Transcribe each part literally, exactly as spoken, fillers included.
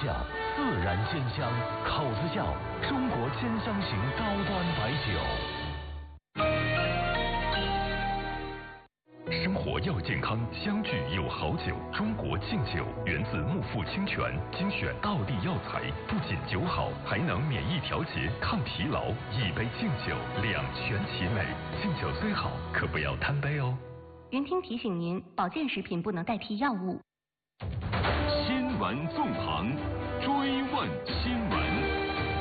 下，自然鲜香。口子窖，中国千香型高端白酒。 生活要健康，相聚有好酒。中国劲酒源自木富清泉，精选道地药材，不仅酒好，还能免疫调节、抗疲劳。一杯劲酒，两全其美。劲酒虽好，可不要贪杯哦。 云听提醒您，保健食品不能代替药物。 新闻纵横，追问新闻。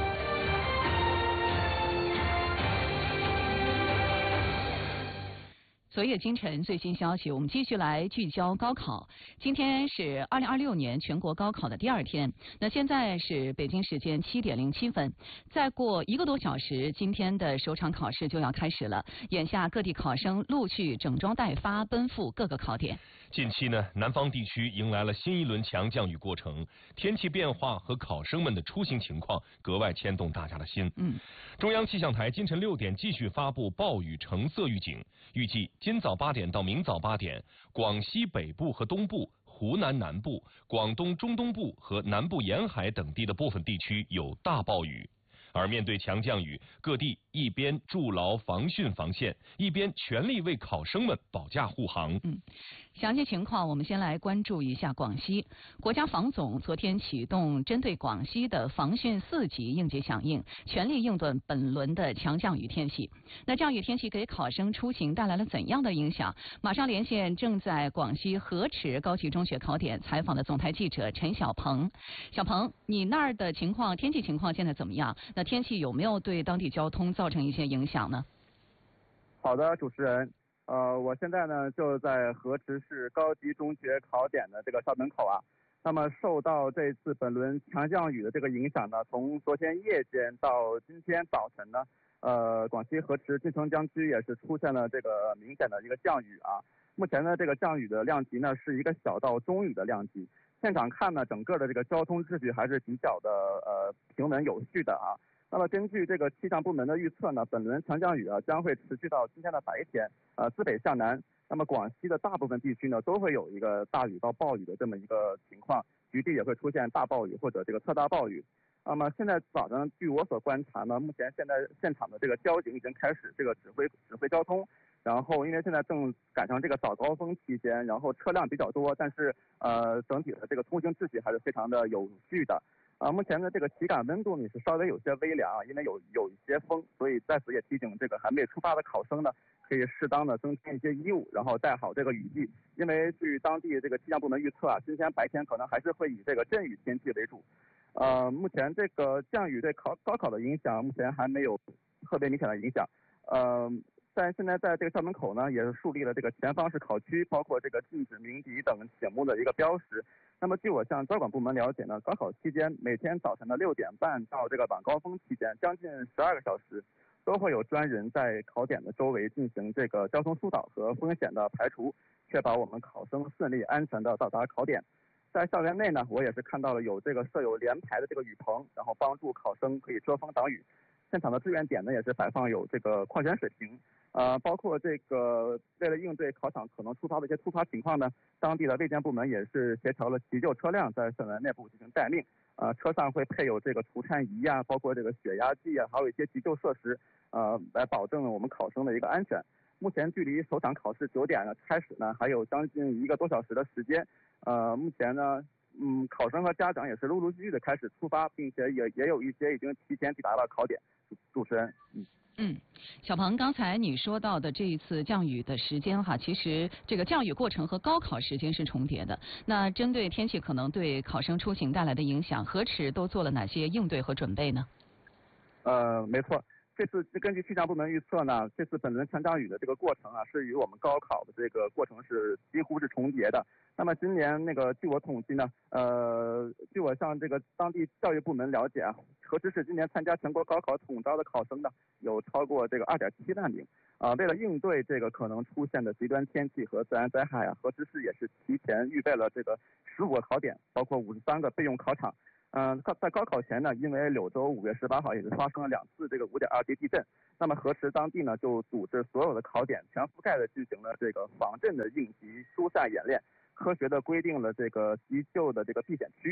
昨夜今晨最新消息，我们继续来聚焦高考。今天是二零二六年全国高考的第二天，那现在是北京时间七点零七分，再过一个多小时，今天的首场考试就要开始了。眼下各地考生陆续整装待发，奔赴各个考点。 近期呢，南方地区迎来了新一轮强降雨过程，天气变化和考生们的出行情况格外牵动大家的心。 嗯， 中央气象台今晨六点继续发布暴雨橙色预警，预计今早八点到明早八点，广西北部和东部、湖南南部、广东中东部和南部沿海等地的部分地区有大暴雨。而面对强降雨，各地一边筑牢防汛防线，一边全力为考生们保驾护航。 嗯，详细情况我们先来关注一下广西。国家防总昨天启动针对广西的防汛四级应急响应，全力应对本轮的强降雨天气。那降雨天气给考生出行带来了怎样的影响？马上连线正在广西河池高级中学考点采访的总台记者陈小鹏。小鹏，你那儿的情况，天气情况现在怎么样？那天气有没有对当地交通造成一些影响呢？ 好的，主持人，呃，我现在呢就在河池市高级中学考点的这个校门口啊。那么受到这次本轮强降雨的这个影响呢，从昨天夜间到今天早晨呢，呃，广西河池晋城江区也是出现了这个明显的一个降雨啊。目前呢，这个降雨的量级呢是一个小到中雨的量级。现场看呢，整个的这个交通秩序还是比较的呃平稳有序的啊。那么根据这个气象部门的预测呢，本轮强降雨啊将会持续到今天的白天，呃自北向南。那么广西的大部分地区呢都会有一个大雨到暴雨的这么一个情况，局地也会出现大暴雨或者这个特大暴雨。那么现在早上据我所观察呢，目前现在现场的这个交警已经开始这个指挥指挥交通。然后因为现在正赶上这个早高峰期间，然后车辆比较多，但是呃整体的这个通行秩序还是非常的有序的。啊，目前的这个体感温度呢是稍微有些微凉，因为有有一些风，所以在此也提醒这个还没出发的考生呢，可以适当的增添一些衣物，然后带好这个雨具。因为据当地这个气象部门预测啊，今天白天可能还是会以这个阵雨天气为主。呃，目前这个降雨对考高考的影响，目前还没有特别明显的影响。呃，在现在在这个校门口呢，也是树立了这个前方是考区，包括这个禁止鸣笛等醒目的一个标识。那么据我向交管部门了解呢，高考期间每天早晨的六点半到这个晚高峰期间，将近十二个小时，都会有专人在考点的周围进行这个交通疏导和风险的排除，确保我们考生顺利安全的到达考点。在校园内呢，我也是看到了有这个设有连排的这个雨棚，然后帮助考生可以遮风挡雨。现场的支援点呢，也是摆放有这个矿泉水瓶。呃，包括这个为了应对考场可能出发的一些突发情况呢，当地的卫健部门也是协调了急救车辆在校园内部进行待命。呃，车上会配有这个除颤仪啊，包括这个血压计啊，还有一些急救设施，呃，来保证我们考生的一个安全。目前距离首场考试九点呢开始呢，还有将近一个多小时的时间。呃，目前呢，嗯，考生和家长也是陆陆续续的开始出发，并且也也有一些已经提前抵达了考点。主主持人，嗯。 嗯，小鹏，刚才你说到的这一次降雨的时间哈，其实这个降雨过程和高考时间是重叠的。那针对天气可能对考生出行带来的影响，河池都做了哪些应对和准备呢？ 呃，没错，这次根据气象部门预测呢，这次本轮强降雨的这个过程啊，是与我们高考的这个过程是几乎是重叠的。那么今年那个据我统计呢，呃，据我向这个当地教育部门了解啊，河池市今年参加全国高考统招的考生呢，有超过这个二点七万名。啊、呃，为了应对这个可能出现的极端天气和自然灾害啊，河池市也是提前预备了这个十五个考点，包括五十三个备用考场。嗯、呃，在高考前呢，因为柳州五月十八号也是发生了两次这个五点二级地震，那么河池当地呢就组织所有的考点全覆盖的进行了这个防震的应急疏散演练。科学的规定了这个急救的这个避险区域，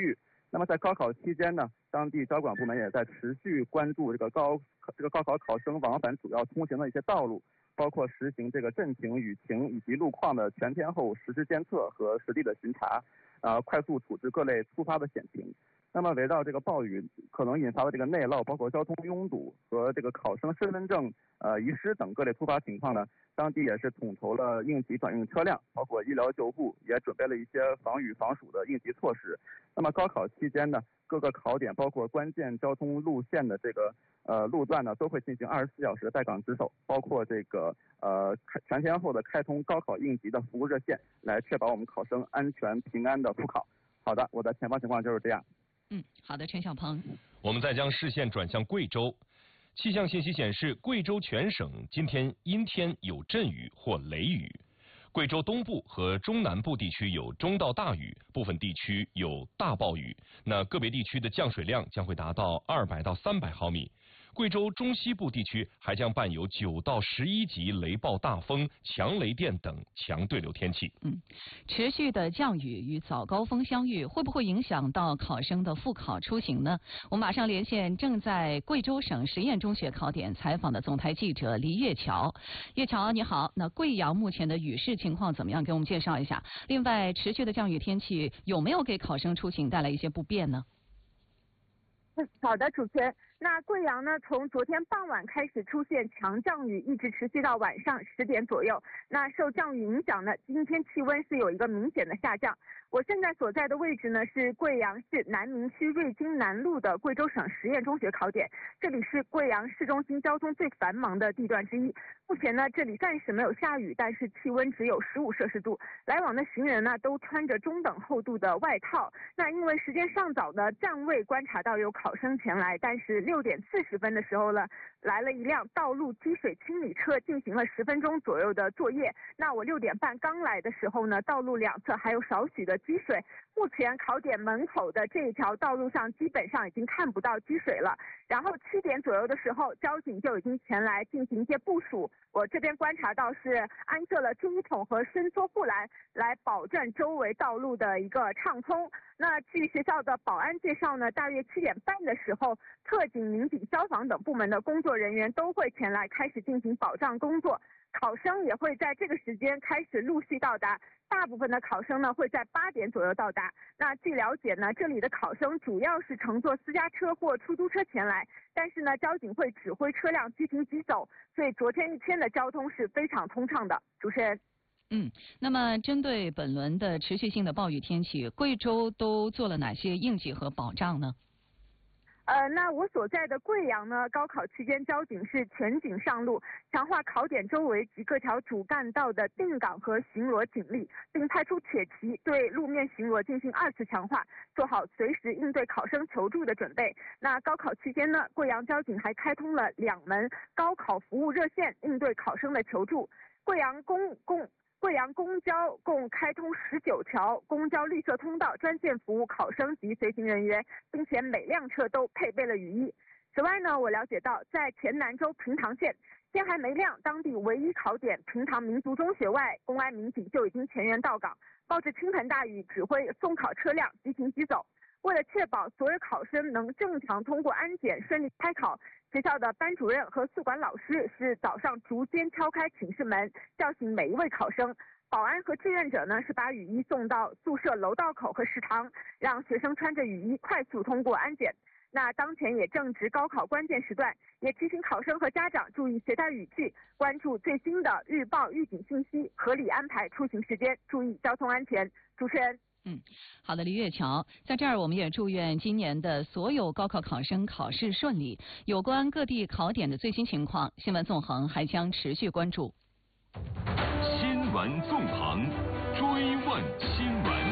那么在高考期间呢，当地交管部门也在持续关注这个高这个高考考生往返主要通行的一些道路，包括实行这个阵情、雨情以及路况的全天候实时监测和实地的巡查，呃，快速处置各类突发的险情。那么围绕这个暴雨可能引发的这个内涝，包括交通拥堵和这个考生身份证呃遗失等各类突发情况呢，当地也是统筹了应急转运车辆，包括医疗救护，也准备了一些防雨防暑的应急措施。那么高考期间呢，各个考点包括关键交通路线的这个呃路段呢，都会进行二十四小时的在岗值守，包括这个呃全天候的开通高考应急的服务热线，来确保我们考生安全平安的复考。好的，我的前方情况就是这样。 嗯，好的，陈小鹏。 我们再将视线转向贵州，气象信息显示，贵州全省今天阴天有阵雨或雷雨，贵州东部和中南部地区有中到大雨，部分地区有大暴雨，那个别地区的降水量将会达到二百到三百毫米。贵州中西部地区还将伴有九到十一级雷暴大风、强雷电等强对流天气。 嗯，持续的降雨与早高峰相遇，会不会影响到考生的复考出行呢？我们马上连线正在贵州省实验中学考点采访的总台记者黎月桥。月桥你好，那贵阳目前的雨势情况怎么样？给我们介绍一下。另外，持续的降雨天气有没有给考生出行带来一些不便呢？ 嗯，好的，主持人。那贵阳呢，从昨天傍晚开始出现强降雨，一直持续到晚上十点左右。那受降雨影响呢，今天气温是有一个明显的下降。我现在所在的位置呢是贵阳市南明区瑞金南路的贵州省实验中学考点，这里是贵阳市中心交通最繁忙的地段之一。目前呢，这里暂时没有下雨，但是气温只有十五摄氏度，来往的行人呢都穿着中等厚度的外套。那因为时间尚早呢，暂未观察到有考生前来，但是六点四十分的时候呢，来了一辆道路积水清理车，进行了十分钟左右的作业。那我六点半刚来的时候呢，道路两侧还有少许的积水，目前考点门口的这一条道路上基本上已经看不到积水了。然后七点左右的时候，交警就已经前来进行一些部署。我这边观察到是安设了注意筒和伸缩护栏，来保证周围道路的一个畅通。那据学校的保安介绍呢，大约七点半的时候，特警、民警、消防等部门的工作人员都会前来开始进行保障工作。考生也会在这个时间开始陆续到达，大部分的考生呢会在八点左右到达。那据了解呢，这里的考生主要是乘坐私家车或出租车前来，但是呢，交警会指挥车辆即行即走，所以昨天一天的交通是非常通畅的。主持人。 嗯，那么针对本轮的持续性的暴雨天气，贵州都做了哪些应急和保障呢？ 呃，那我所在的贵阳呢，高考期间交警是全警上路，强化考点周围及各条主干道的定岗和巡逻警力，并派出铁骑对路面巡逻进行二次强化，做好随时应对考生求助的准备。那高考期间呢，贵阳交警还开通了两门高考服务热线，应对考生的求助。贵阳公共贵阳公交共开通十九条公交绿色通道，专线服务考生及随行人员，并且每辆车都配备了雨衣。此外呢，我了解到，在黔南州平塘县天还没亮，当地唯一考点平塘民族中学外，公安民警就已经全员到岗，冒着倾盆大雨指挥送考车辆即行即走。为了确保所有考生能正常通过安检顺利开考，学校的班主任和宿管老师是早上逐间敲开寝室门，叫醒每一位考生。保安和志愿者呢是把雨衣送到宿舍楼道口和食堂，让学生穿着雨衣快速通过安检。那当前也正值高考关键时段，也提醒考生和家长注意携带雨具，关注最新的预报预警信息，合理安排出行时间，注意交通安全。主持人。 嗯，好的，黎月桥，在这儿我们也祝愿今年的所有高考考生考试顺利。有关各地考点的最新情况，新闻纵横还将持续关注。 新闻纵横，追问新闻。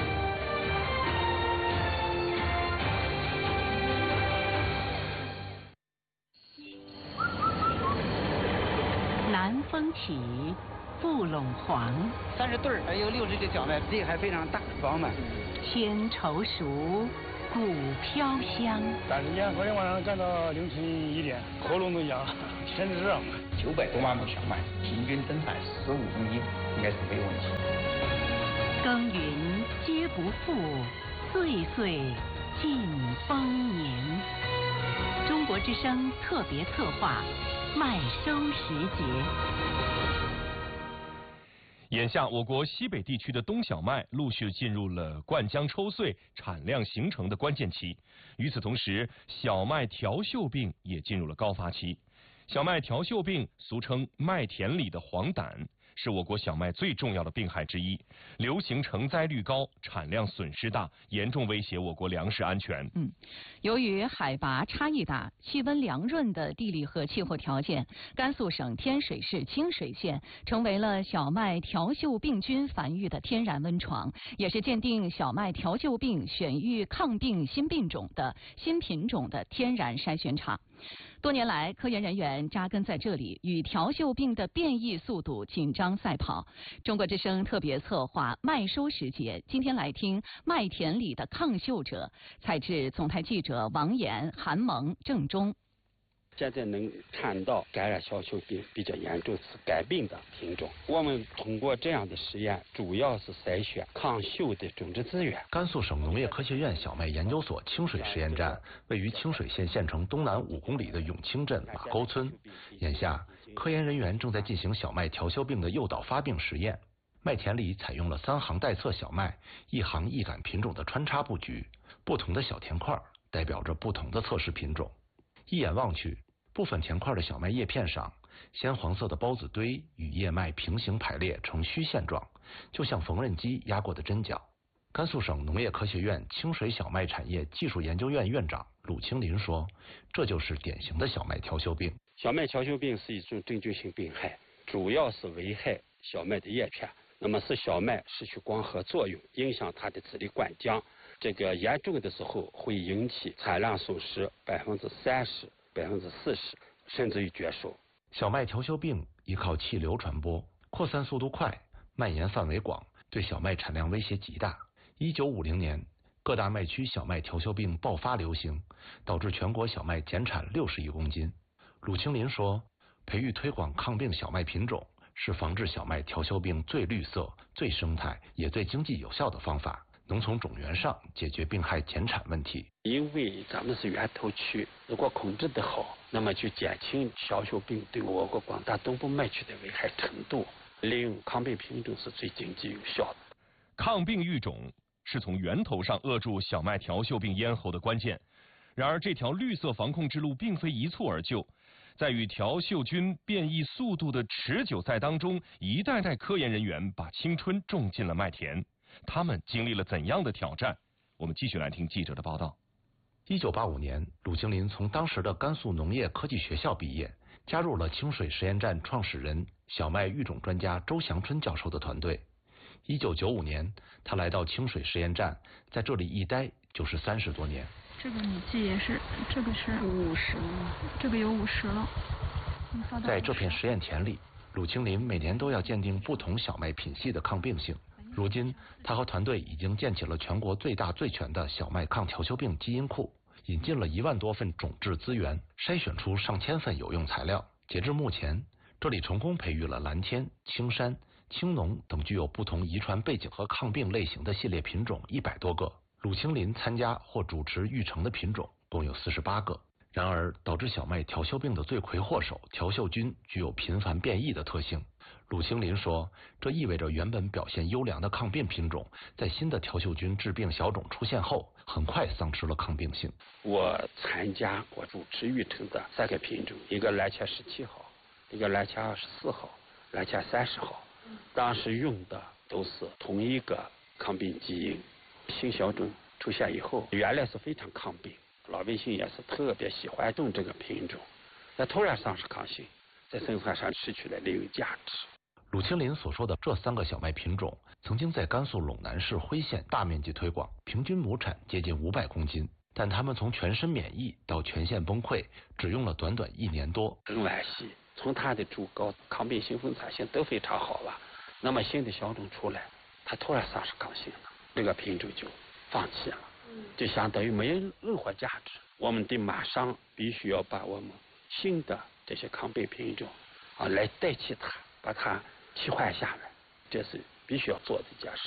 南风起，布陇黄。 三十对儿，还有六十个小麦，这个还非常大，饱满。 天稠熟，谷飘香。 但是烟昨天晚上干到凌晨一点，喉咙都痒，天热。 九百多万亩小麦，平均增产十五公斤，应该是没有问题。 耕耘皆不负， 岁岁尽丰年。中国之声特别策划，麦收时节。 眼下，我国西北地区的冬小麦陆续进入了灌浆抽穗、产量形成的关键期。与此同时，小麦条锈病也进入了高发期。小麦条锈病俗称麦田里的黄疸，是我国小麦最重要的病害之一，流行成灾率高，产量损失大，严重威胁我国粮食安全。 嗯，由于海拔差异大、气温凉润的地理和气候条件，甘肃省天水市清水县成为了小麦条锈病菌繁育的天然温床，也是鉴定小麦条锈病选育抗病新病种的新品种的天然筛选场。多年来，科研人员扎根在这里，与条锈病的变异速度紧张赛跑。中国之声特别策划麦收时节，今天来听麦田里的抗锈者，采制总台记者王岩、韩萌、郑中。 现在能看到感染条锈病比较严重、是改病的品种。我们通过这样的实验，主要是筛选抗锈的种植资源。 甘肃省农业科学院小麦研究所清水实验站位于清水县县城东南五公里的永清镇马沟村。眼下，科研人员正在进行小麦条锈病的诱导发病实验。麦田里采用了三行带侧小麦、一行一杆品种的穿插布局，不同的小田块代表着不同的测试品种。一眼望去，部分田块的小麦叶片上，鲜黄色的孢子堆与叶脉平行排列成虚线状，就像缝纫机压过的针脚。甘肃省农业科学院清水小麦产业技术研究院院长鲁清林说，这就是典型的小麦条锈病。 小麦条锈病是一种真菌性病害，主要是危害小麦的叶片，那么使小麦失去光合作用，影响它的籽粒灌浆。这个严重的时候会引起产量损失百分之三十。百分之四十，甚至于绝收。 小麦条锈病依靠气流传播，扩散速度快，蔓延范围广，对小麦产量威胁极大。一九五零年，各大麦区小麦条锈病爆发流行，导致全国小麦减产六十亿公斤。鲁清林说，培育推广抗病小麦品种是防治小麦条锈病最绿色、最生态也最经济有效的方法，能从种源上解决病害减产问题。 因为咱们是源头区，如果控制得好，那么就减轻条锈病对我国广大东部麦区的危害程度。利用抗病品种是最经济有效的。 抗病育种是从源头上扼住小麦条锈病咽喉的关键。然而，这条绿色防控之路并非一蹴而就，在与条锈菌变异速度的持久赛当中，一代代科研人员把青春种进了麦田。他们经历了怎样的挑战？我们继续来听记者的报道。 一九八五年，鲁清林从当时的甘肃农业科技学校毕业，加入了清水实验站创始人、小麦育种专家周祥春教授的团队。一九九五年，他来到清水实验站，在这里一待就是三十多年。 这个米剂也是，这个是五十，这个有五十了。 在这片实验田里，鲁清林每年都要鉴定不同小麦品系的抗病性。如今，他和团队已经建起了全国最大最全的小麦抗条锈病基因库，引进了一万多份种质资源，筛选出上千份有用材料。截至目前，这里成功培育了蓝天、青山、青农等具有不同遗传背景和抗病类型的系列品种一百多个。鲁清林参加或主持育成的品种共有四十八个。然而，导致小麦条锈病的罪魁祸首条锈菌具有频繁变异的特性。鲁清林说，这意味着原本表现优良的抗病品种，在新的条锈菌致病小种出现后，很快丧失了抗病性。 我参加我主持育成的三个品种，一个蓝钱十七号，一个蓝钱二十四号，蓝钱三十号，当时用的都是同一个抗病基因。新小种出现以后，原来是非常抗病，老百姓也是特别喜欢种这个品种，那突然丧失抗性，在生产上失去了利用价值。 鲁清林所说的这三个小麦品种，曾经在甘肃陇南市辉县大面积推广，平均亩产接近五百公斤，但他们从全身免疫到全线崩溃，只用了短短一年多。 很惋惜，从它的株高、抗病性、分产性都非常好了，那么新的小种出来，它突然丧失抗性了，这个品种就放弃了，就相当于没有任何价值。我们得马上必须要把我们新的这些抗病品种啊来代替它，把它替换下来，这是必须要做的一件事。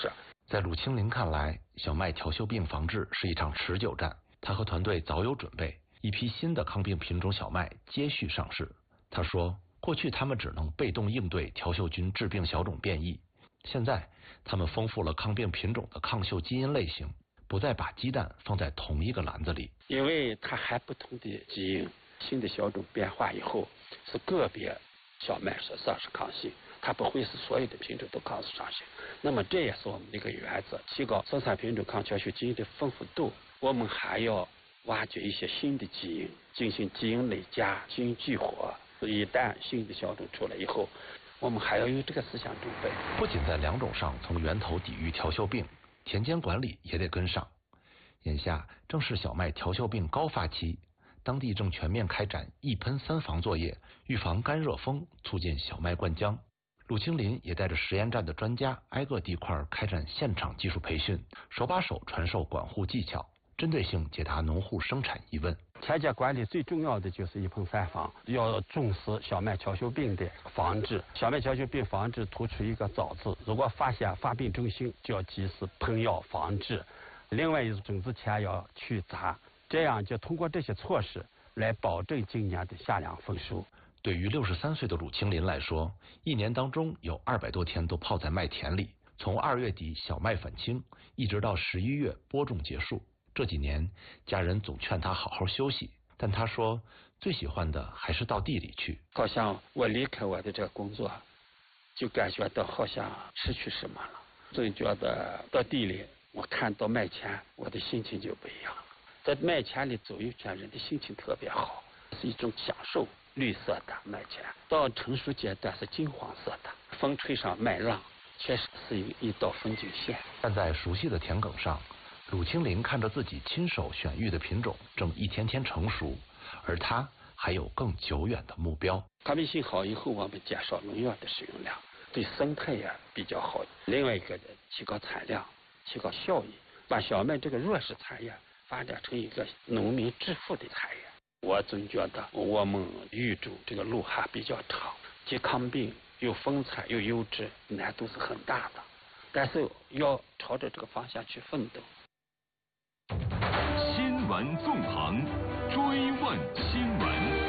在鲁清林看来，小麦调休病防治是一场持久战。他和团队早有准备，一批新的抗病品种小麦接续上市。他说，过去他们只能被动应对调休菌致病小种变异，现在他们丰富了抗病品种的抗嗅基因类型，不再把鸡蛋放在同一个篮子里。 因为它还不同的基因，新的小种变化以后，是个别小麦是丧失抗性，它不会是所有的品种都抗失抗性。那么这也是我们的一个原则，提高生产品种抗调休基因的丰富度。我们还要挖掘一些新的基因，进行基因累加、基因激活。一旦新的小种出来以后，我们还要有这个思想准备。 不仅在两种上从源头抵御调休病，田间管理也得跟上。眼下正是小麦调休病高发期，当地正全面开展一喷三防作业，预防干热风，促进小麦灌浆。鲁清林也带着实验站的专家挨个地块开展现场技术培训，手把手传授管护技巧，针对性解答农户生产疑问。 田间管理最重要的就是一喷三防，要重视小麦调休病的防治。小麦调休病防治突出一个早字，如果发现发病征象，就要及时喷药防治。另外一种子前要去杂，这样就通过这些措施来保证今年的夏粮丰收。 对于六十三岁的鲁清林来说，一年当中有二百多天都泡在麦田里，从二月底小麦返青，一直到十一月播种结束。这几年，家人总劝他好好休息，但他说最喜欢的还是到地里去。 好像我离开我的这个工作，就感觉到好像失去什么了。总觉得到地里，我看到麦田，我的心情就不一样了。在麦田里走一圈，人的心情特别好，是一种享受。绿色的麦田到成熟阶段是金黄色的，风吹上麦浪，确实是一一道风景线。 站在熟悉的田埂上，鲁清林看着自己亲手选育的品种正一天天成熟，而他还有更久远的目标。 抗病性好以后，我们减少农药的使用量，对生态也比较好。另外一个提高产量，提高效益，把小麦这个弱势产业发展成一个农民致富的产业。我总觉得我们育种这个路还比较长，既抗病又丰产又优质，难度是很大的，但是要朝着这个方向去奋斗。 新闻纵横，追问新闻。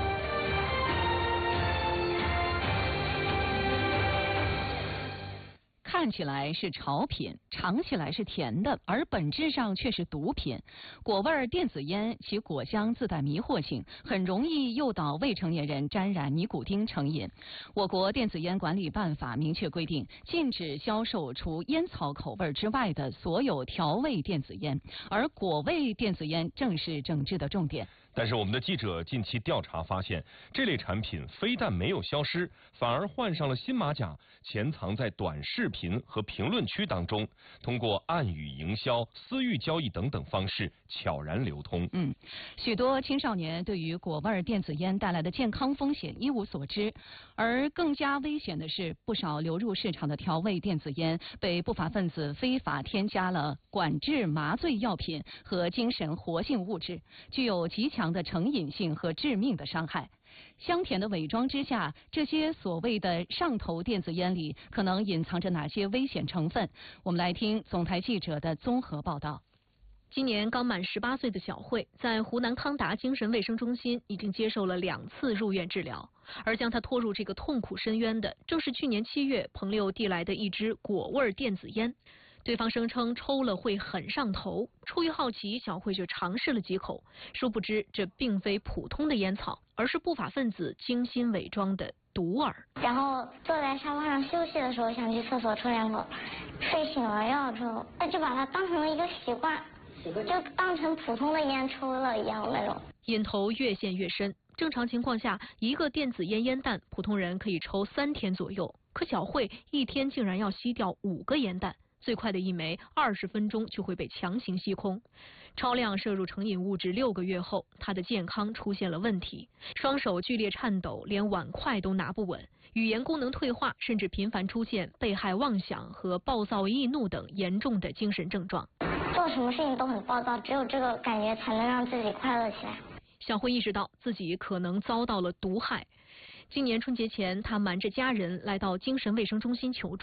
看起来是潮品，尝起来是甜的，而本质上却是毒品。果味电子烟，其果香自带迷惑性，很容易诱导未成年人沾染尼古丁成瘾。我国电子烟管理办法明确规定，禁止销售除烟草口味之外的所有调味电子烟，而果味电子烟正是整治的重点。 但是我们的记者近期调查发现，这类产品非但没有消失，反而换上了新马甲，潜藏在短视频和评论区当中，通过暗语营销、私域交易等等方式悄然流通。 嗯，许多青少年对于果味电子烟带来的健康风险一无所知，而更加危险的是，不少流入市场的调味电子烟被不法分子非法添加了管制麻醉药品和精神活性物质，具有极强的成瘾性和致命的伤害。香甜的伪装之下，这些所谓的上头电子烟里可能隐藏着哪些危险成分？我们来听总台记者的综合报道。 今年刚满十八岁的小慧，在湖南康达精神卫生中心已经接受了两次入院治疗，而将她拖入这个痛苦深渊的，正是去年七月朋友递来的一支果味电子烟。对方声称抽了会很上头，出于好奇，小慧就尝试了几口，殊不知这并非普通的烟草，而是不法分子精心伪装的毒饵。 然后坐在沙发上休息的时候，想去厕所抽两口，睡醒了药之后，那就把它当成了一个习惯，就当成普通的烟抽了一样那种。 瘾头越陷越深，正常情况下，一个电子烟烟弹，普通人可以抽三天左右，可小慧一天竟然要吸掉五个烟弹。最快的一枚二十分钟就会被强行吸空，超量摄入成瘾物质六个月后，他的健康出现了问题，双手剧烈颤抖，连碗筷都拿不稳，语言功能退化，甚至频繁出现被害妄想和暴躁易怒等严重的精神症状。 做什么事情都很暴躁，只有这个感觉才能让自己快乐起来。 小慧意识到自己可能遭到了毒害，今年春节前，她瞒着家人来到精神卫生中心求助。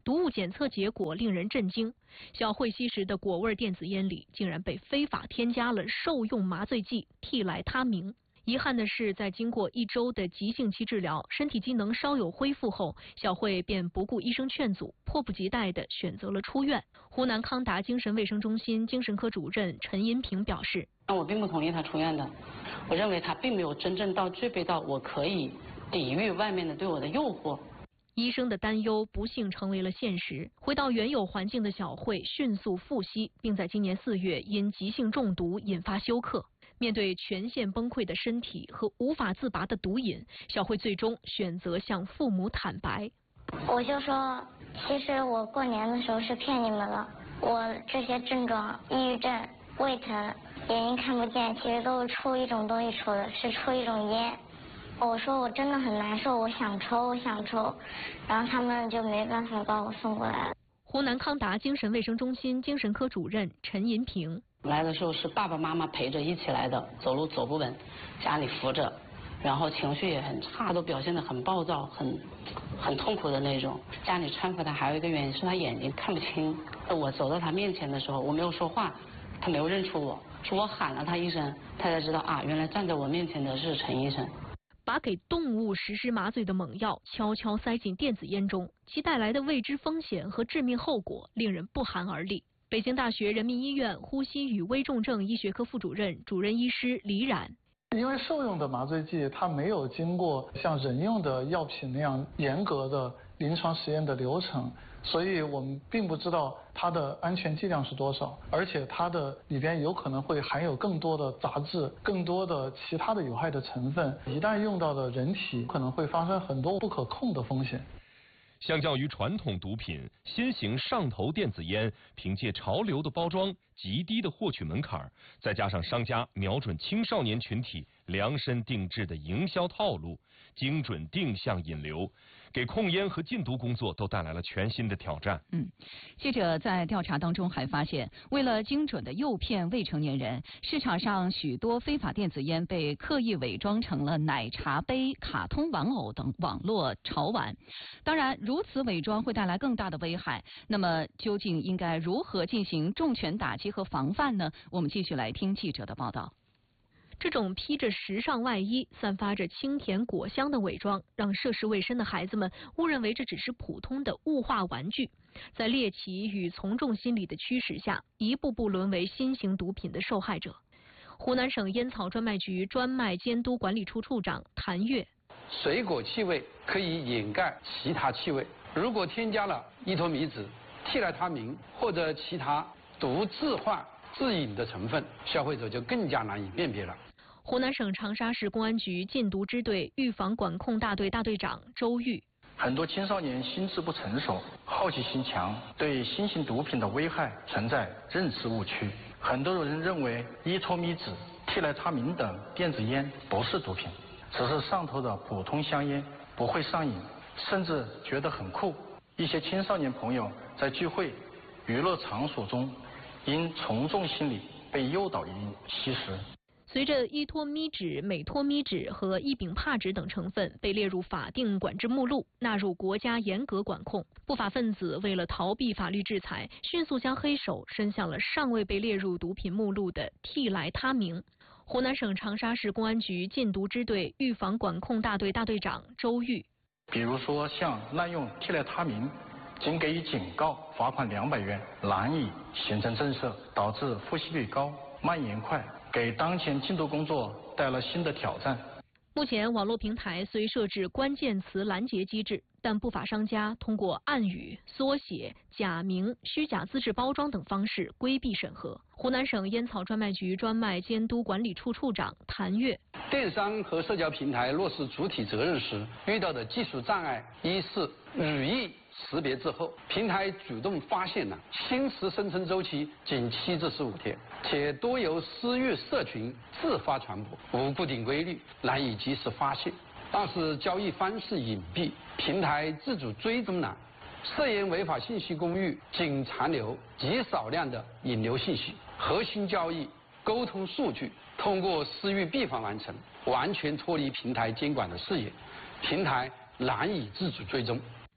毒物检测结果令人震惊，小慧吸食的果味电子烟里竟然被非法添加了受用麻醉剂替来他明。遗憾的是，在经过一周的急性期治疗，身体机能稍有恢复后，小慧便不顾医生劝阻，迫不及待地选择了出院。湖南康达精神卫生中心精神科主任陈银平表示：“ 我并不同意他出院的，我认为他并没有真正到具备到我可以抵御外面的对我的诱惑。” 医生的担忧不幸成为了现实，回到原有环境的小慧迅速复吸，并在今年四月因急性中毒引发休克。面对全线崩溃的身体和无法自拔的毒瘾，小慧最终选择向父母坦白。 我就说，其实我过年的时候是骗你们了，我这些症状，抑郁症、胃疼、眼睛看不见，其实都是出一种东西出的，是出一种烟。我说我真的很难受，我想抽，我想抽，然后他们就没办法把我送过来了。 湖南康达精神卫生中心精神科主任陈银平： 来的时候是爸爸妈妈陪着一起来的，走路走不稳，家里扶着，然后情绪也很差，都表现得很暴躁，很很痛苦的那种。家里搀扶他还有一个原因是他眼睛看不清。我走到他面前的时候，我没有说话，他没有认出我，是我喊了他一声，他才知道啊，原来站在我面前的是陈医生。 把给动物实施麻醉的猛药悄悄塞进电子烟中，其带来的未知风险和致命后果令人不寒而栗。北京大学人民医院呼吸与危重症医学科副主任、主任医师李冉： 因为兽用的麻醉剂它没有经过像人用的药品那样严格的临床实验的流程，所以我们并不知道它的安全剂量是多少，而且它的里边有可能会含有更多的杂质、更多的其他的有害的成分，一旦用到了人体，可能会发生很多不可控的风险。 相较于传统毒品，新型上头电子烟凭借潮流的包装、极低的获取门槛，再加上商家瞄准青少年群体量身定制的营销套路，精准定向引流，给控烟和禁毒工作都带来了全新的挑战。 嗯，记者在调查当中还发现，为了精准的诱骗未成年人，市场上许多非法电子烟被刻意伪装成了奶茶杯、卡通玩偶等网络潮玩。当然，如此伪装会带来更大的危害。那么，究竟应该如何进行重拳打击和防范呢？我们继续来听记者的报道。 这种披着时尚外衣、散发着清甜果香的伪装，让涉世未深的孩子们误认为这只是普通的物化玩具，在猎奇与从众心理的驱使下，一步步沦为新型毒品的受害者。湖南省烟草专卖局专卖监督管理处处长谭跃： 水果气味可以掩盖其他气味，如果添加了依托米酯、替来他明或者其他毒致幻、致瘾的成分，消费者就更加难以辨别了。 湖南省长沙市公安局禁毒支队预防管控大队大队长周玉： 很多青少年心智不成熟，好奇心强，对新型毒品的危害存在认知误区。很多人认为依托米酯、替来他明等电子烟不是毒品，只是上头的普通香烟，不会上瘾，甚至觉得很酷。一些青少年朋友在聚会、娱乐场所中，因从众心理被诱导吸食。 随着依托咪酯、美托咪酯和异丙帕酯等成分被列入法定管制目录，纳入国家严格管控，不法分子为了逃避法律制裁，迅速将黑手伸向了尚未被列入毒品目录的替来他明。湖南省长沙市公安局禁毒支队预防管控大队大队长周玉： 比如说像滥用替来他明，仅给予警告、罚款两百元，难以形成震慑，导致复吸率高、蔓延快，给当前禁毒工作带来新的挑战。 目前，网络平台虽设置关键词拦截机制，但不法商家通过暗语、缩写、假名、虚假资质包装等方式规避审核。湖南省烟草专卖局专卖监督管理处处长谭跃： 电商和社交平台落实主体责任时遇到的技术障碍，一是语义识别滞后，平台主动发现了新词生成周期仅七至十五天，且多由私域社群自发传播，无固定规律，难以及时发现。二是交易方式隐蔽，平台自主追踪难，涉烟违法信息公寓仅残留极少量的引流信息，核心交易沟通数据通过私域闭环完成，完全脱离平台监管的视野，平台难以自主追踪。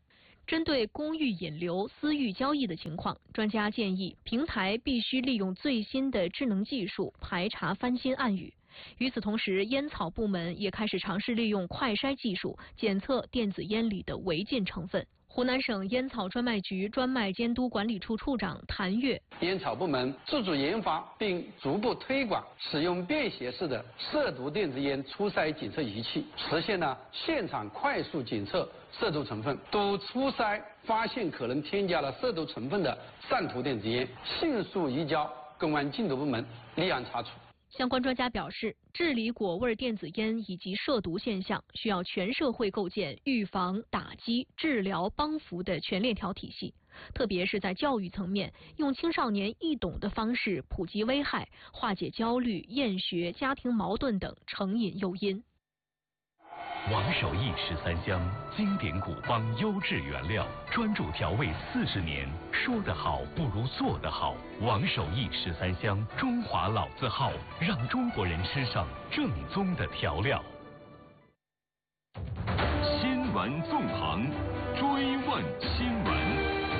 针对公域引流、私域交易的情况，专家建议平台必须利用最新的智能技术排查翻新暗语。与此同时，烟草部门也开始尝试利用快筛技术检测电子烟里的违禁成分。湖南省烟草专卖局专卖监督管理处处长谭跃： 烟草部门自主研发并逐步推广使用便携式的涉毒电子烟初筛检测仪器，实现了现场快速检测涉毒成分，都初筛发现可能添加了涉毒成分的散途电子烟，迅速移交公安禁毒部门立案查处。 相关专家表示，治理果味电子烟以及涉毒现象，需要全社会构建预防、打击、治疗、帮扶的全链条体系。特别是在教育层面，用青少年易懂的方式普及危害，化解焦虑、厌学、家庭矛盾等成瘾诱因。 王守义十三香，经典古方优质原料，专注调味四十年，说得好不如做得好。王守义十三香，中华老字号，让中国人吃上正宗的调料。 新闻纵横，追问新闻。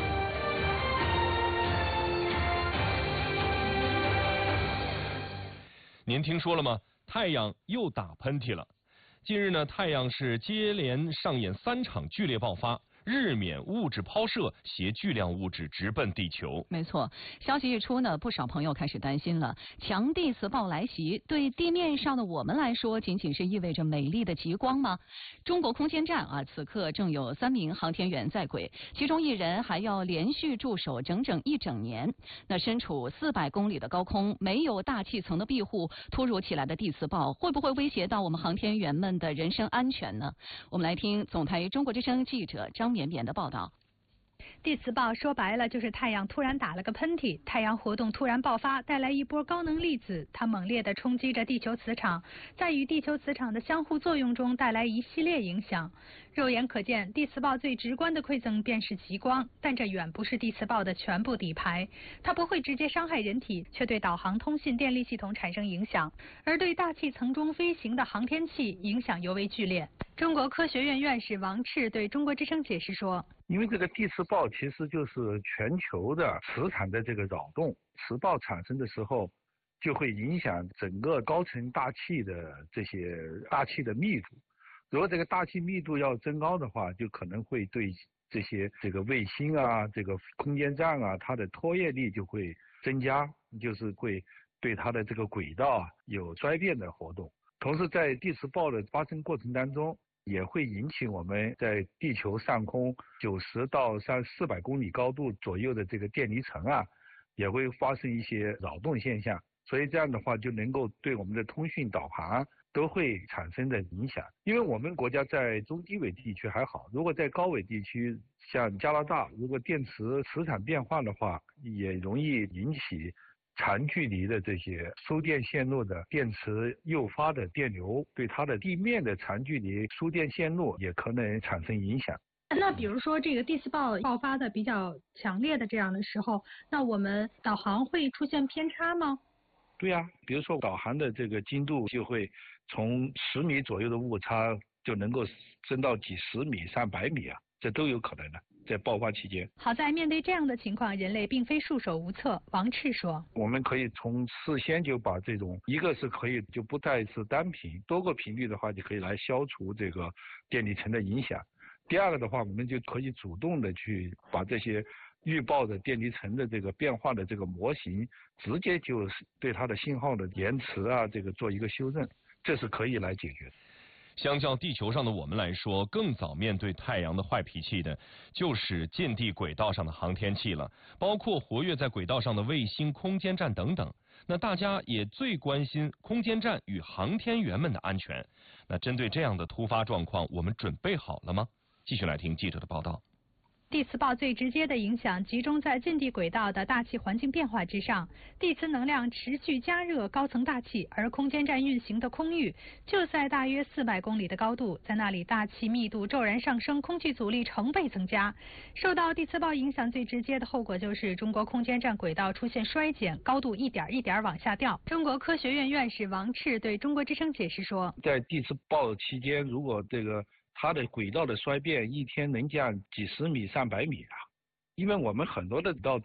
您听说了吗？太阳又打喷嚏了。近日呢，太阳是接连上演三场剧烈爆发，日冕物质抛射携巨量物质直奔地球。 没错，消息一出呢，不少朋友开始担心了。强地磁暴来袭，对地面上的我们来说，仅仅是意味着美丽的极光吗？中国空间站啊，此刻正有三名航天员在轨，其中一人还要连续驻守整整一整年。那身处四百公里的高空，没有大气层的庇护，突如其来的地磁暴会不会威胁到我们航天员们的人身安全呢？我们来听总台中国之声记者张绵绵的报道。 地磁暴说白了就是太阳突然打了个喷嚏，太阳活动突然爆发，带来一波高能粒子，它猛烈地冲击着地球磁场，在与地球磁场的相互作用中带来一系列影响。肉眼可见，地磁暴最直观的馈赠便是极光，但这远不是地磁暴的全部底牌。它不会直接伤害人体，却对导航、通信、电力系统产生影响，而对大气层中飞行的航天器影响尤为剧烈。中国科学院院士王炽对中国之声解释说， 因为这个地磁暴其实就是全球的磁场的这个扰动，磁暴产生的时候就会影响整个高层大气的这些大气的密度。如果这个大气密度要增高的话，就可能会对这些这个卫星啊、这个空间站啊，它的拖曳力就会增加，就是会对它的这个轨道啊有衰变的活动。同时，在地磁暴的发生过程当中，也会引起我们在地球上空九十到三四百公里高度左右的这个电离层啊，也会发生一些扰动现象。所以这样的话，就能够对我们的通讯导航都会产生的影响。因为我们国家在中低纬地区还好，如果在高纬地区，像加拿大，如果电磁磁场变化的话，也容易引起长距离的这些输电线路的电磁诱发的电流，对它的地面的长距离输电线路也可能产生影响。 那比如说这个地磁暴爆发的比较强烈的这样的时候，那我们导航会出现偏差吗？ 对呀、啊，比如说导航的这个精度就会从十米左右的误差就能够升到几十米、上百米啊，这都有可能的，在爆发期间。 好在面对这样的情况，人类并非束手无策。王炽说， 我们可以从事先就把这种，一个是可以就不再是单频，多个频率的话就可以来消除这个电离层的影响。第二个的话，我们就可以主动的去把这些预报的电离层的这个变化的这个模型，直接就对它的信号的延迟啊，这个做一个修正，这是可以来解决的。 相较地球上的我们来说，更早面对太阳的坏脾气的，就是近地轨道上的航天器了，包括活跃在轨道上的卫星、空间站等等。那大家也最关心空间站与航天员们的安全。那针对这样的突发状况，我们准备好了吗？继续来听记者的报道。 地磁暴最直接的影响集中在近地轨道的大气环境变化之上，地磁能量持续加热高层大气，而空间站运行的空域就在大约四百公里的高度，在那里大气密度骤然上升，空气阻力成倍增加。受到地磁暴影响最直接的后果就是中国空间站轨道出现衰减，高度一点一点往下掉。中国科学院院士王炽对中国之声解释说， 在地磁暴期间，如果这个它的轨道的衰变一天能降几十米、上百米啊。因为我们很多的轨道